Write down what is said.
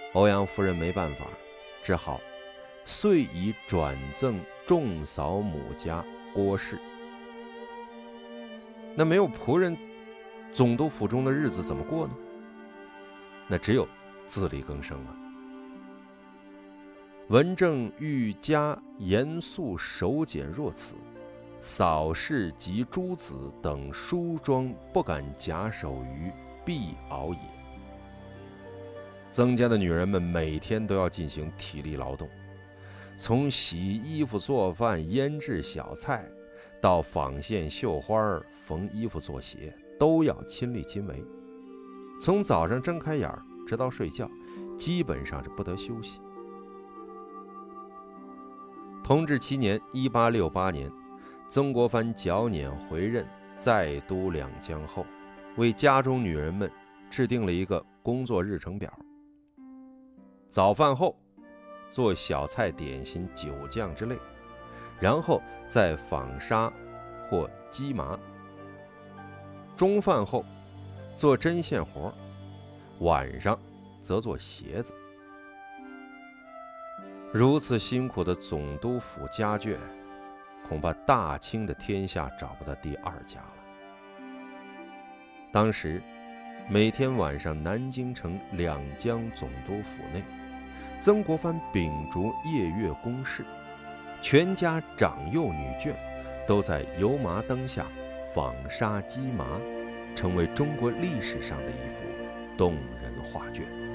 欧阳夫人没办法，只好遂以转赠仲嫂母家郭氏。那没有仆人，总督府中的日子怎么过呢？那只有自力更生啊。文正愈加严肃守俭若此，扫视及诸子等梳妆不敢假手于必熬也。曾家的女人们每天都要进行体力劳动，从洗衣服、做饭、腌制小菜，到纺线、绣花、缝衣服、做鞋，都要亲力亲为。从早上睁开眼直到睡觉，基本上是不得休息。同治7年1868年，曾国藩剿捻回任，再督两江后，为家中女人们制定了一个工作日程表。早饭后做小菜、点心、酒酱之类，然后再纺纱或机麻。中饭后做针线活，晚上则做鞋子。如此辛苦的总督府家眷，恐怕大清的天下找不到第二家了。当时每天晚上，南京城两江总督府内，曾国藩秉烛夜月公事，全家长幼女眷都在油麻灯下纺纱机麻，成为中国历史上的一幅动人画卷。